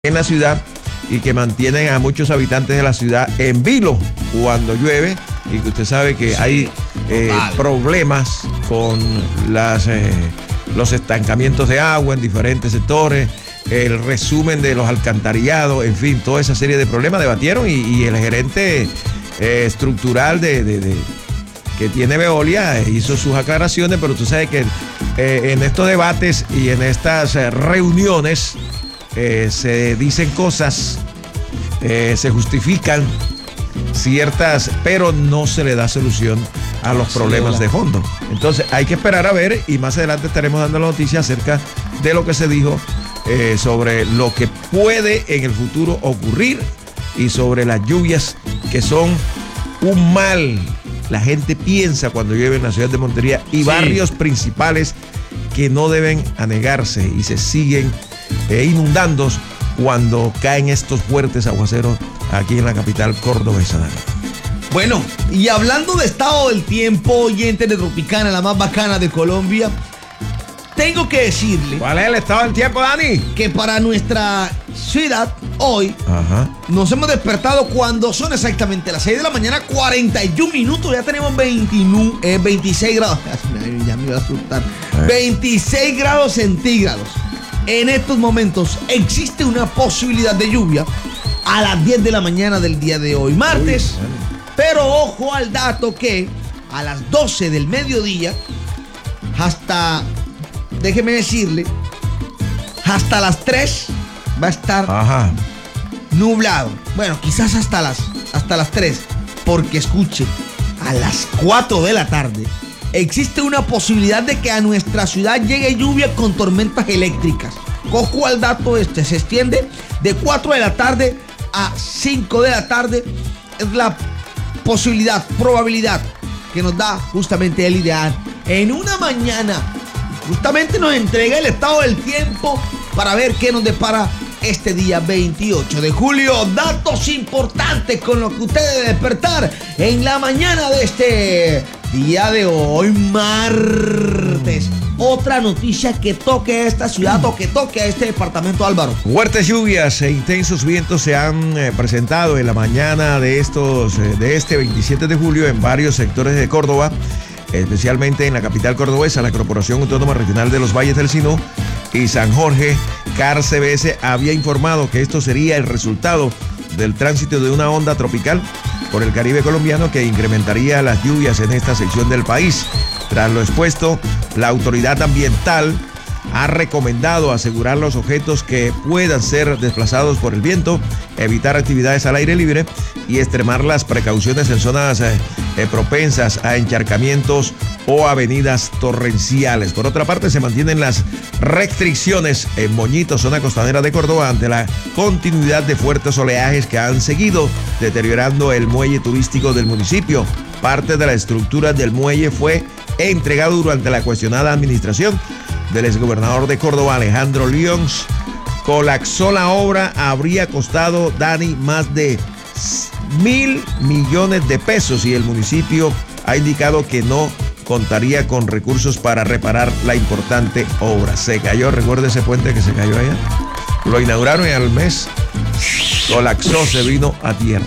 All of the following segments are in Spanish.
en la ciudad y que mantienen a muchos habitantes de la ciudad en vilo cuando llueve, y que usted sabe que hay problemas con los estancamientos de agua en diferentes sectores, el resumen de los alcantarillados, en fin, toda esa serie de problemas debatieron y el gerente estructural que tiene Veolia hizo sus aclaraciones, pero tú sabes que en estos debates y en estas reuniones se dicen cosas, se justifican ciertas, pero no se le da solución a los problemas de fondo. Entonces hay que esperar a ver, y más adelante estaremos dando la noticia acerca de lo que se dijo sobre lo que puede en el futuro ocurrir y sobre las lluvias que son un mal. La gente piensa cuando llueve en la ciudad de Montería y barrios principales que no deben anegarse y se siguen inundando cuando caen estos fuertes aguaceros aquí en la capital cordobesa. Bueno, y hablando de estado del tiempo, oyentes de Tropicana, la más bacana de Colombia, tengo que decirle... ¿Cuál es el estado del tiempo, Dani? Que para nuestra ciudad, hoy, nos hemos despertado cuando son exactamente las 6 de la mañana, 41 minutos, ya tenemos 26 grados. Ya me iba a asustar. 26 grados centígrados. En estos momentos existe una posibilidad de lluvia a las 10 de la mañana del día de hoy, martes. Pero ojo al dato que a las 12 del mediodía hasta, déjeme decirle, hasta las 3 va a estar nublado. Bueno, quizás hasta las 3, porque escuche, a las 4 de la tarde existe una posibilidad de que a nuestra ciudad llegue lluvia con tormentas eléctricas. Cojo al dato se extiende de 4 de la tarde a 5 de la tarde. Es la probabilidad que nos da justamente el ideal. En una mañana, justamente nos entrega el estado del tiempo para ver qué nos depara este día 28 de julio. Datos importantes con los que usted debe despertar en la mañana de este día de hoy, martes. Otra noticia que toque a esta ciudad o que toque a este departamento, Álvaro. Fuertes lluvias e intensos vientos se han presentado en la mañana de este 27 de julio en varios sectores de Córdoba, especialmente en la capital cordobesa. La Corporación Autónoma Regional de los Valles del Sinú y San Jorge, CARCBS, había informado que esto sería el resultado del tránsito de una onda tropical por el Caribe colombiano que incrementaría las lluvias en esta sección del país. Tras lo expuesto, la autoridad ambiental ha recomendado asegurar los objetos que puedan ser desplazados por el viento, evitar actividades al aire libre y extremar las precauciones en zonas propensas a encharcamientos o avenidas torrenciales. Por otra parte, se mantienen las restricciones en Moñito, zona costanera de Córdoba, ante la continuidad de fuertes oleajes que han seguido deteriorando el muelle turístico del municipio. Parte de la estructura del muelle fue entregado durante la cuestionada administración del exgobernador de Córdoba, Alejandro Lyons. Colapsó la obra, habría costado, Dani, más de 1.000 millones de pesos, y el municipio ha indicado que no contaría con recursos para reparar la importante obra. Se cayó, recuerda ese puente que se cayó allá. Lo inauguraron y al mes colapsó, se vino a tierra.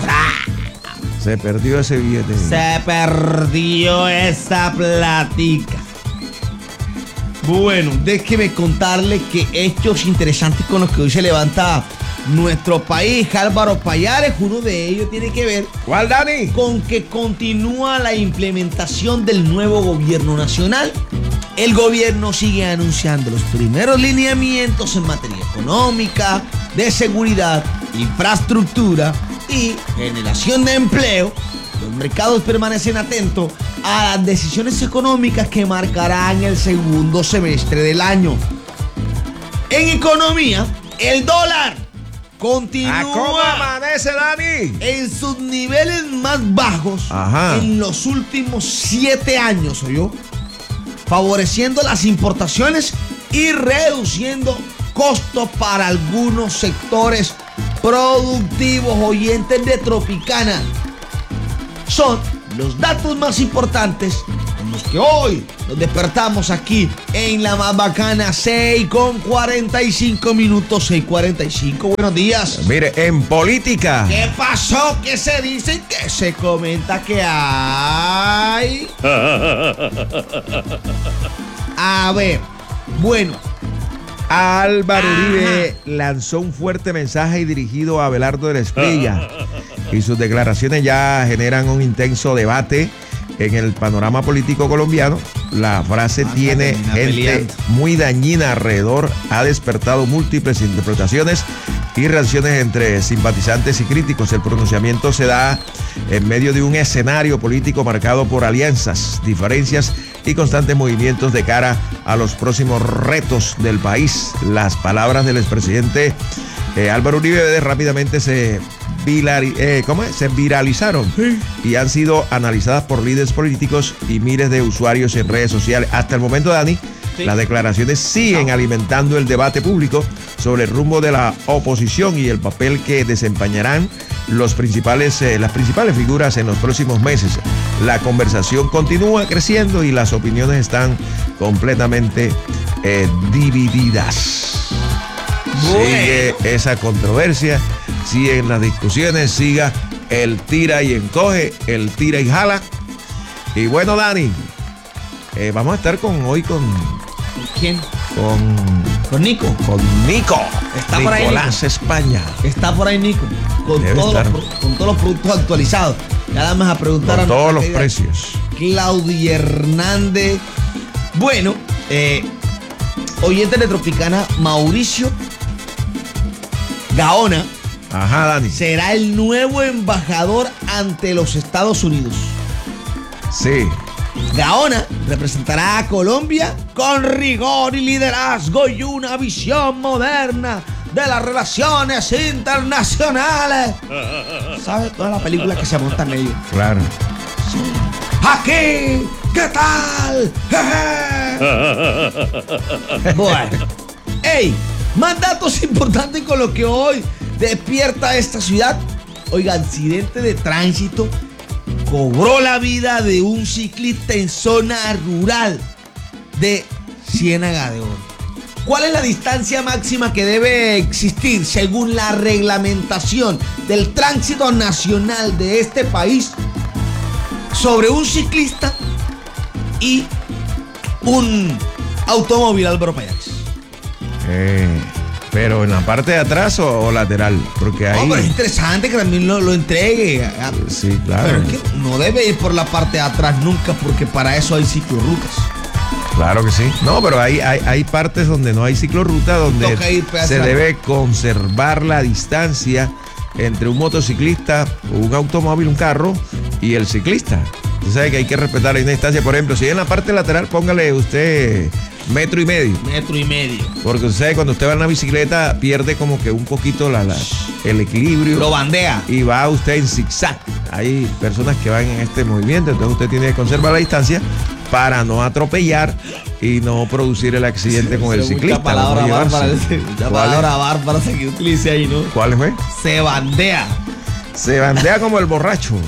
Se perdió ese billete. Se perdió esa platica. Bueno, déjeme contarle que hechos interesantes con los que hoy se levanta nuestro país, Álvaro Payares. Uno de ellos tiene que ver... ¿Cuál, Dani? Con que continúa la implementación del nuevo gobierno nacional. El gobierno sigue anunciando los primeros lineamientos en materia económica, de seguridad, infraestructura y generación de empleo. Los mercados permanecen atentos a las decisiones económicas que marcarán el segundo semestre del año. En economía, el dólar continúa. ¿Cómo amanece, Dani? En sus niveles más bajos en los últimos 7 años, ¿oyó? Favoreciendo las importaciones y reduciendo costos para algunos sectores productivos. Oyentes de Tropicana, son los datos más importantes decimos que hoy nos despertamos aquí en la más bacana 6:45 minutos, 6:45. Buenos días. Mire, en política. ¿Qué pasó? ¿Qué se dice? ¿Qué se comenta que hay? A ver, bueno. Álvaro Uribe lanzó un fuerte mensaje dirigido a Abelardo de la Espriella y sus declaraciones ya generan un intenso debate en el panorama político colombiano. La frase tiene gente muy dañina alrededor, ha despertado múltiples interpretaciones y reacciones entre simpatizantes y críticos. El pronunciamiento se da en medio de un escenario político marcado por alianzas, diferencias y constantes movimientos de cara a los próximos retos del país. Las palabras del expresidente Álvaro Uribe rápidamente se viralizaron y han sido analizadas por líderes políticos y miles de usuarios en redes sociales. Hasta el momento, Dani, las declaraciones siguen alimentando el debate público sobre el rumbo de la oposición y el papel que desempeñarán las principales figuras en los próximos meses. La conversación continúa creciendo y las opiniones están completamente divididas. Sigue esa controversia, siguen las discusiones, siga el tira y encoge, el tira y jala. Y bueno, Dani, vamos a estar hoy con... ¿Quién? Con Nico. Con Nico. Está por ahí Nicolás España. Está por ahí Nico. Con todos los productos actualizados. Nada más a preguntar con todos los precios. Claudia Hernández. Bueno, oyente de Tropicana, Mauricio Gaona. Ajá, Dani. Será el nuevo embajador ante los Estados Unidos. Sí. Gaona representará a Colombia con rigor y liderazgo y una visión moderna de las relaciones internacionales. ¿Sabes? Toda la película que se monta en ello. Claro. Sí. Aquí, ¿qué tal? Bueno. Ey, más datos importantes con lo que hoy despierta esta ciudad. Oiga, accidente de tránsito cobró la vida de un ciclista en zona rural de Ciénaga de Oro. ¿Cuál es la distancia máxima que debe existir según la reglamentación del tránsito nacional de este país sobre un ciclista y un automóvil, Álvaro Payax? Pero en la parte de atrás o lateral, porque ahí... No, pero es interesante que también lo entregue. Sí, claro. Pero es que no debe ir por la parte de atrás nunca, porque para eso hay ciclorrutas. Claro que sí. No, pero hay partes donde no hay ciclorruta, donde se debe conservar la distancia entre un motociclista, un automóvil, un carro y el ciclista. Usted sabe que hay que respetar la distancia. Por ejemplo, si en la parte lateral, póngale usted 1,5 metros. 1,5 metros. Porque usted sabe, cuando usted va en la bicicleta, pierde como que un poquito el equilibrio. Lo bandea. Y va usted en zigzag. Hay personas que van en este movimiento, entonces usted tiene que conservar la distancia para no atropellar y no producir el accidente con el ciclista. Mucha palabra bárbara que utilice ahí, ¿no? ¿Cuál fue? Se bandea. Se bandea como el borracho.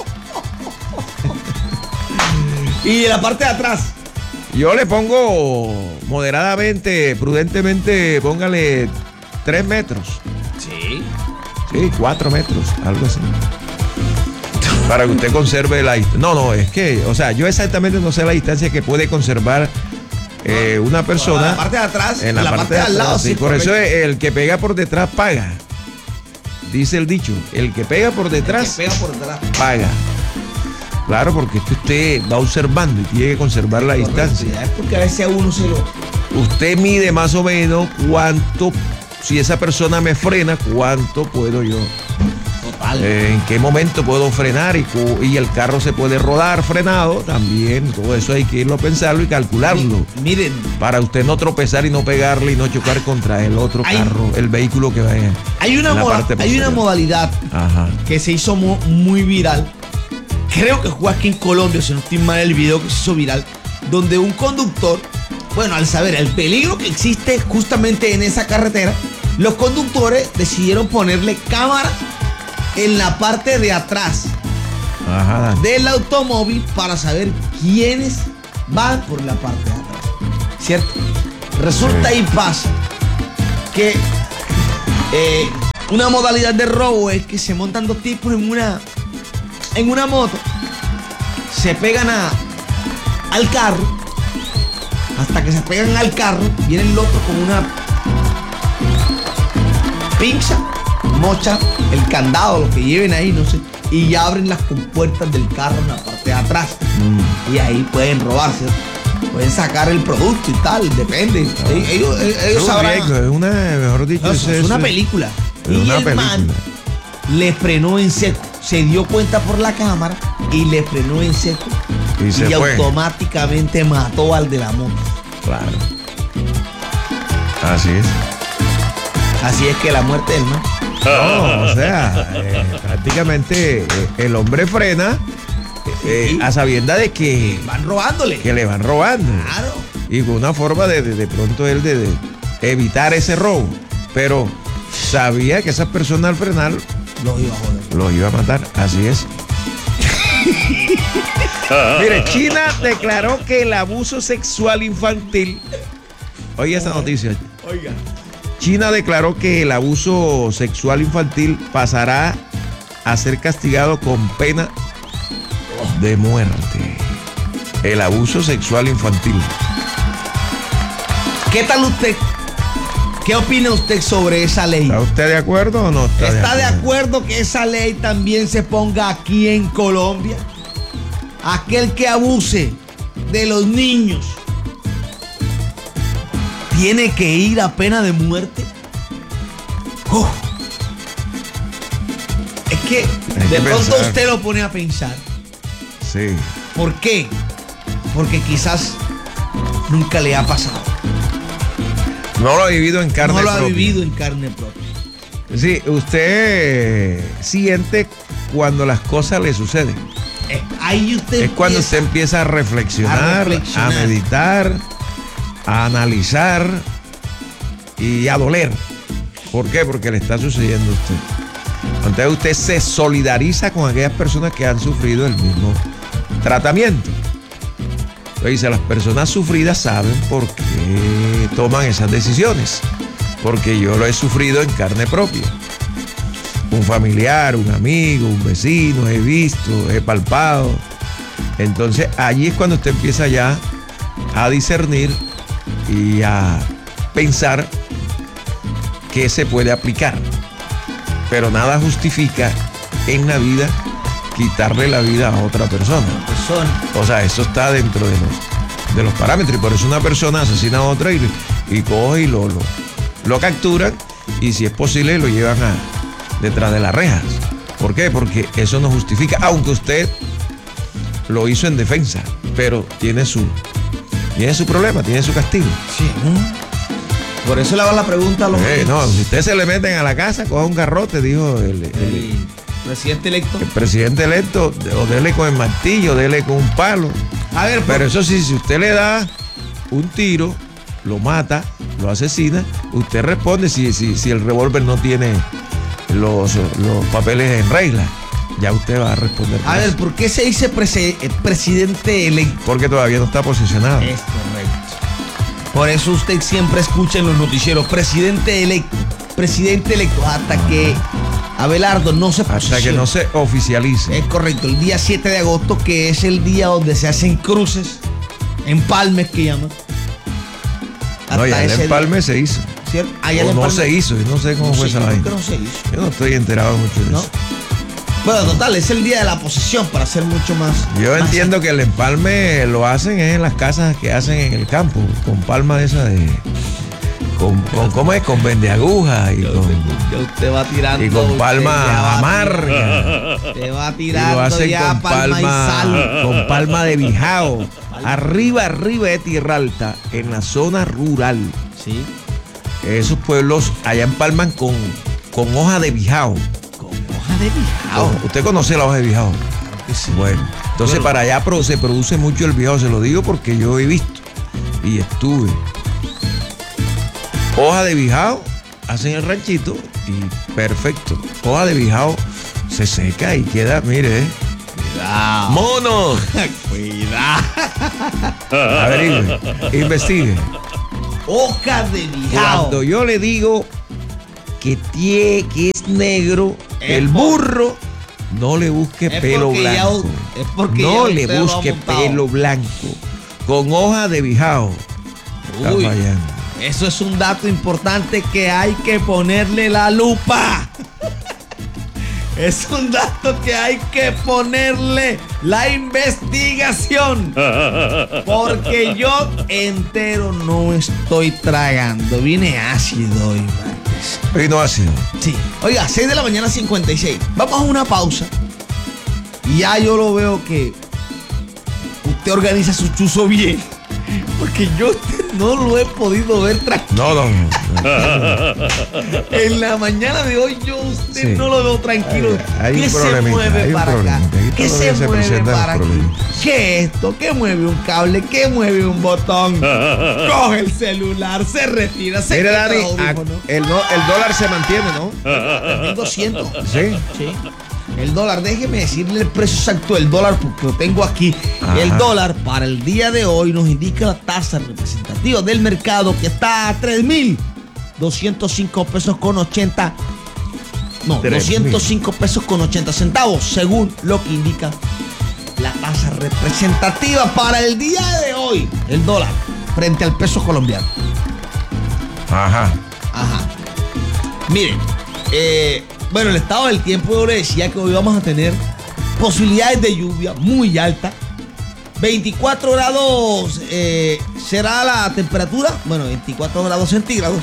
Y en la parte de atrás. Yo le pongo moderadamente, prudentemente, póngale 3 metros. Sí. Sí, 4 metros, algo así. Para que usted conserve la distancia. No, es que, o sea, yo exactamente no sé la distancia que puede conservar una persona. En la parte de atrás, en la parte de al lado. Sí, por eso el que pega por detrás paga. Dice el dicho, el que pega por detrás, paga. Claro, porque usted va observando y tiene que conservar la distancia. Es porque a veces a uno se lo... Usted mide más o menos cuánto, si esa persona me frena, cuánto puedo yo. Total. En qué momento puedo frenar y el carro se puede rodar frenado también. Todo eso hay que irlo a pensarlo y calcularlo. Miren. Para usted no tropezar y no pegarle y no chocar contra el otro carro, el vehículo que vaya. Hay una modalidad que se hizo muy viral. Creo que fue aquí en Colombia, si no estoy mal, el video que se hizo viral, donde un conductor, bueno, al saber el peligro que existe justamente en esa carretera, los conductores decidieron ponerle cámara en la parte de atrás del automóvil para saber quiénes van por la parte de atrás, ¿cierto? Resulta y pasa que una modalidad de robo es que se montan dos tipos en una moto, se pegan al carro, hasta que se pegan al carro, viene el otro con una pinza, mocha el candado, lo que lleven ahí, no sé, y ya abren las compuertas del carro en la parte de atrás. Y ahí pueden robarse, pueden sacar el producto y tal, depende. Ellos sabrán. Mejor dicho, es una película. Y el man le frenó en seco. Se dio cuenta por la cámara y le frenó en seco. Y automáticamente mató al de la moto. Claro. Así es. Así es que la muerte del man. No, o sea, prácticamente el hombre frena a sabiendas de que van robándole. Que le van robando. Claro. Y con una forma de pronto él de evitar ese robo. Pero sabía que esa persona al frenar los iba a joder. Los iba a matar, así es. Mire, China declaró que el abuso sexual infantil. Oiga esta noticia. Oiga. China declaró que el abuso sexual infantil pasará a ser castigado con pena de muerte. El abuso sexual infantil. ¿Qué tal usted? ¿Qué opina usted sobre esa ley? ¿Está usted de acuerdo o no está? ¿Está de acuerdo que esa ley también se ponga aquí en Colombia? Aquel que abuse de los niños tiene que ir a pena de muerte. Es que de pronto usted lo pone a pensar. Sí. ¿Por qué? Porque quizás nunca le ha pasado. No lo ha vivido en carne propia. No lo ha vivido en carne propia. Sí, usted siente cuando las cosas le suceden. Ahí usted es cuando usted empieza a reflexionar, a meditar, a analizar y a doler. ¿Por qué? Porque le está sucediendo a usted. Entonces usted se solidariza con aquellas personas que han sufrido el mismo tratamiento. Entonces dice, las personas sufridas saben por qué toman esas decisiones. Porque yo lo he sufrido en carne propia. Un familiar, un amigo, un vecino, he visto, he palpado. Entonces allí es cuando usted empieza ya a discernir y a pensar qué se puede aplicar. Pero nada justifica en la vida quitarle la vida a otra persona. O sea, eso está dentro de los parámetros. Y por eso una persona asesina a otra y coge y lo capturan y si es posible lo llevan detrás de las rejas. ¿Por qué? Porque eso no justifica, aunque usted lo hizo en defensa, pero tiene su problema, tiene su castigo. Sí. Por eso le hago la pregunta a los no, si usted se le meten a la casa, coja un garrote, dijo el presidente electo. El presidente electo, o dele con el martillo, dele con un palo. A ver, pero eso sí, si usted le da un tiro, lo mata, lo asesina, usted responde si el revólver no tiene los papeles en regla. Ya usted va a responder. A ver, ¿por qué se dice presidente electo? Porque todavía no está posicionado. Es correcto. Por eso usted siempre escucha en los noticieros, presidente electo, hasta que Abelardo no se posicione. Hasta que no se oficialice. Es correcto, el día 7 de agosto, que es el día donde se hacen cruces, empalmes que llaman. No, ya el empalme se hizo. ¿Cierto? O no se hizo, yo no sé cómo fue esa vaina. No se hizo. Yo no estoy enterado mucho de eso. Bueno, total, es el día de la posesión para hacer mucho más. Yo entiendo que el empalme lo hacen en las casas que hacen en el campo, con palma esa de. ¿Cómo es? Con vendeagujas y usted va tirando. Y con palma amarga. Te va tirando. Y lo hacen ya con palma de bijao. Arriba de Tierra Alta, en la zona rural. Sí. Esos pueblos allá empalman con hoja de bijao. ¿Hoja de bijao? ¿Usted conoce la hoja de bijao? Claro que sí. Bueno, entonces para allá se produce mucho el bijao, se lo digo porque yo he visto y estuve. Hoja de bijao, hacen el ranchito y perfecto. Hoja de bijao se seca y queda, mire, Cuidado. Monos. Cuidado. Averigüe, investigue. Hoja de bijao. Cuando yo le digo que es negro, el burro, no le busque pelo blanco. No le busque pelo blanco. Con hoja de bijao. Uy, eso es un dato importante que hay que ponerle la lupa. Es un dato que hay que ponerle la investigación. Porque yo entero no estoy tragando. Viene ácido hoy, Márquez. Vino ácido. Sí. Oiga, 6 de la mañana 56. Vamos a una pausa. Y ya yo lo veo que usted organiza su chuzo bien. Porque yo no lo he podido ver tranquilo. No. En la mañana de hoy yo usted no lo veo tranquilo. Hay ¿Qué se mueve para acá? ¿Qué se mueve para aquí? ¿Qué es esto? ¿Qué mueve un cable? ¿Qué mueve un botón? Coge el celular, se retira, se Mire, quita Dani, el el dólar se mantiene, ¿no? 1200. Sí. El dólar, déjeme decirle el precio exacto del dólar porque lo tengo aquí. Ajá. El dólar para el día de hoy nos indica la tasa representativa del mercado que está a 3.205 pesos con 80. No, 205 pesos con 80 centavos, según lo que indica la tasa representativa para el día de hoy. El dólar frente al peso colombiano. Ajá. Miren, bueno, el estado del tiempo yo le decía que hoy vamos a tener posibilidades de lluvia muy alta. 24 grados será la temperatura. Bueno, 24 grados centígrados.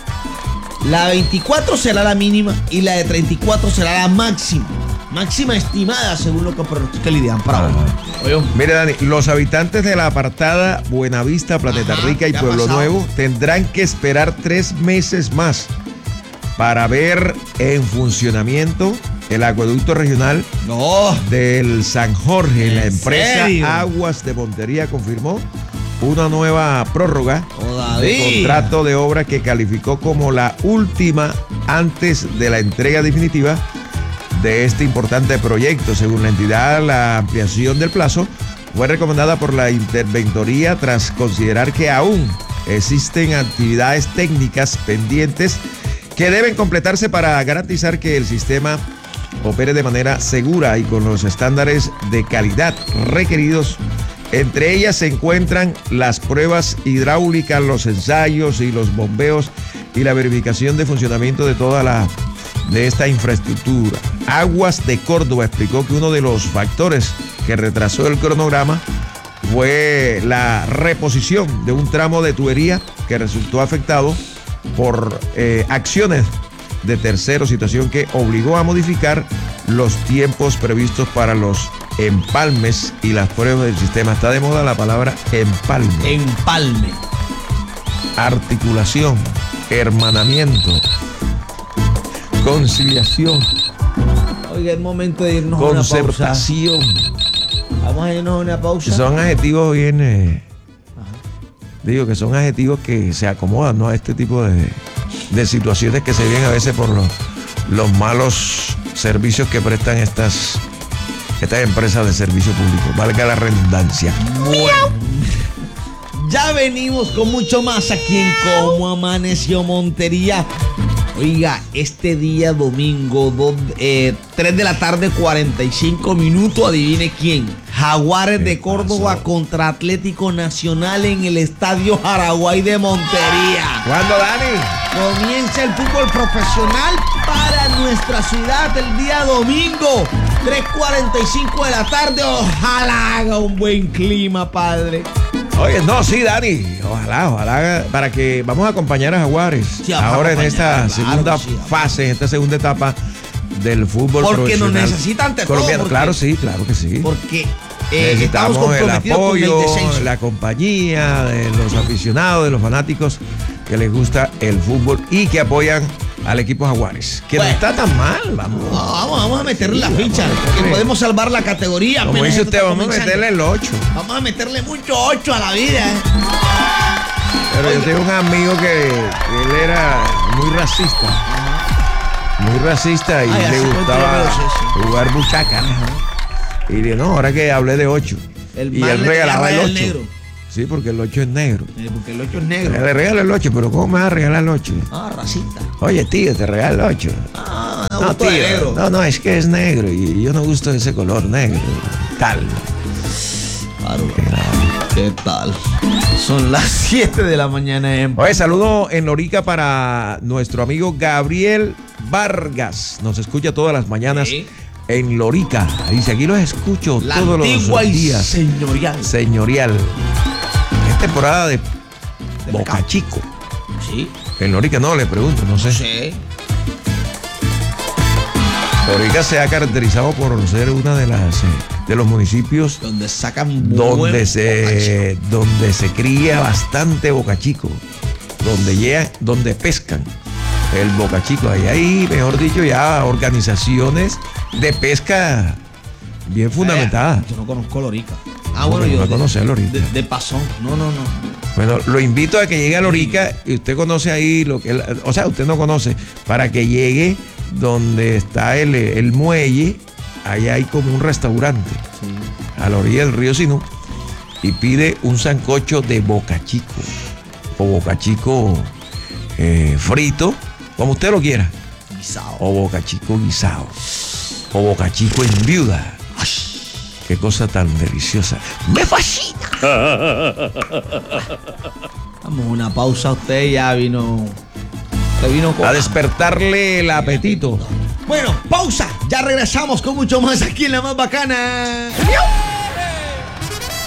La 24 será la mínima y la de 34 será la máxima. Máxima estimada según lo que pronostica el IDEAM para hoy. Mire, Dani, los habitantes de la apartada Buenavista, Planeta Rica y Pueblo Nuevo tendrán que esperar 3 meses más para ver en funcionamiento el acueducto regional del San Jorge. La empresa Aguas de Montería confirmó una nueva prórroga de contrato de obra que calificó como la última antes de la entrega definitiva de este importante proyecto. Según la entidad, la ampliación del plazo fue recomendada por la interventoría tras considerar que aún existen actividades técnicas pendientes que deben completarse para garantizar que el sistema opere de manera segura y con los estándares de calidad requeridos. Entre ellas se encuentran las pruebas hidráulicas, los ensayos y los bombeos y la verificación de funcionamiento de esta infraestructura. Aguas de Córdoba explicó que uno de los factores que retrasó el cronograma fue la reposición de un tramo de tubería que resultó afectado por acciones de terceros, situación que obligó a modificar los tiempos previstos para los empalmes y las pruebas del sistema. Está de moda la palabra empalme. Empalme. Articulación, hermanamiento, conciliación. Oiga, es momento de irnos a una pausa. Concertación. Vamos a irnos a una pausa. Son adjetivos bien... Digo que son adjetivos que se acomodan, ¿no?, a este tipo de situaciones que se viven a veces por los malos servicios que prestan estas empresas de servicio público. Valga la redundancia. Bueno, ya venimos con mucho más aquí en Cómo Amaneció Montería. Oiga, este día domingo, 3 de la tarde, 45 minutos, adivine quién. Jaguares de Córdoba contra Atlético Nacional en el Estadio Jaraguay de Montería. ¿Cuándo, Dani? Comienza el fútbol profesional para nuestra ciudad el día domingo, 3:45 de la tarde. Ojalá haga un buen clima, padre. Oye, no, sí, Dani. Ojalá, para que vamos a acompañar a Jaguares. Sí, ahora en esta segunda fase, en esta segunda etapa del fútbol profesional. Porque nos necesitan ante todo. Claro, sí, claro que sí. Porque necesitamos el apoyo, con la compañía de los aficionados, de los fanáticos que les gusta el fútbol y que apoyan al equipo Jaguares. Que no está tan mal, vamos. Vamos a meterle la ficha, que podemos salvar la categoría. Como dice usted, vamos a meterle el 8. Vamos a meterle mucho 8 a la vida. Pero yo tengo un amigo que él era muy racista. Muy racista y le gustaba jugar buchaca. Y dije, no, ahora que hablé de 8. Y él regalaba el 8. Negro. Sí, porque el 8 es negro. Porque el 8 es negro. Le regalo el 8, pero ¿cómo me vas a regalar el 8? Ah, racista. Oye, tío, te regalo el 8. No, tío. Negro. No, es que es negro y yo no gusto de ese color negro. Tal. Claro. ¿Qué tal? Son las 7 de la mañana en... Oye, saludo en Lorica para nuestro amigo Gabriel Vargas. Nos escucha todas las mañanas en Lorica. Dice, aquí los escucho todos los días. Señorial. Es temporada de Boca Chico. Sí. En Lorica no, le pregunto, no sé. Sí. Lorica se ha caracterizado por ser una de los municipios donde sacan donde se cría bastante Boca Chico, donde pescan el Boca Chico. Ahí, mejor dicho, ya organizaciones de pesca bien fundamentadas. Yo no conozco Lorica. Bueno, yo no conozco Lorica. De pasón. No. Bueno, lo invito a que llegue a Lorica y usted conoce ahí usted no conoce, para que llegue donde está el muelle. Allá hay como un restaurante a la orilla del río Sinú y pide un sancocho de Boca Chico o Boca Chico frito, como usted lo quiera, guisado, o Boca Chico guisado, o Boca Chico en viuda. Qué cosa tan deliciosa, me fascina. Vamos a una pausa, usted ya vino a despertarle el apetito. Bueno, pausa. Ya regresamos con mucho más aquí en La Más Bacana.